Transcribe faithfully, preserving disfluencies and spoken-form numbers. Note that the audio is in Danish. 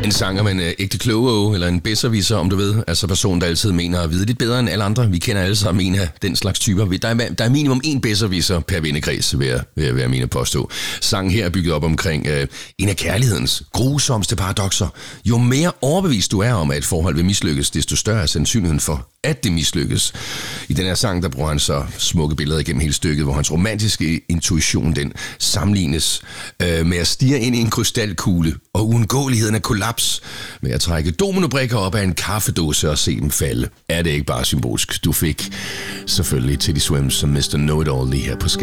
En sang om en øh, ægte kloge, eller en besserwisser, om du ved. Altså person, der altid mener at vide lidt bedre end alle andre. Vi kender alle sammen en af den slags typer. Der er, der er minimum en besserwisser per vennekreds, vil jeg, vil jeg, vil jeg mene påstå. Sangen her er bygget op omkring øh, en af kærlighedens grusomste paradokser. Jo mere overbevist du er om, at et forhold vil mislykkes, desto større er sandsynligheden for, at det mislykkes. I den her sang, der bruger han så smukke billeder igennem hele stykket, hvor hans romantiske intuition, den sammenlignes øh, med at stirre ind i en krystalkugle, og uundgåeligheden af kollaps med at trække dominobrikker op af en kaffedåse og se dem falde. Er det ikke bare symbolsk? Du fik selvfølgelig Teddy Swims som mister Know-It-All lige her på Skæg.